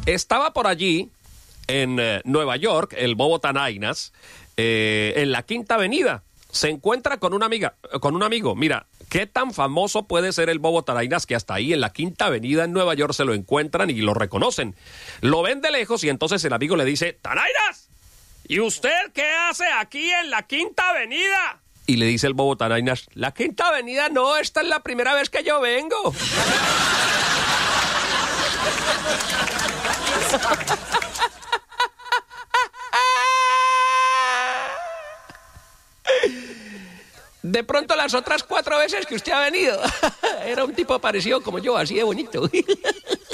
Estaba por allí, en Nueva York, el Bobo Tanainas, en la Quinta Avenida. Se encuentra con una amigo. Mira, ¿qué tan famoso puede ser el Bobo Tanainas que hasta ahí en la Quinta Avenida en Nueva York se lo encuentran y lo reconocen? Lo ven de lejos y entonces el amigo le dice, ¡Tanainas! ¿Y usted qué hace aquí en la Quinta Avenida? Y le dice el Bobo Tanainas, la Quinta Avenida no, esta es la primera vez que yo vengo. De pronto las otras 4 veces que usted ha venido, era un tipo parecido como yo, así de bonito.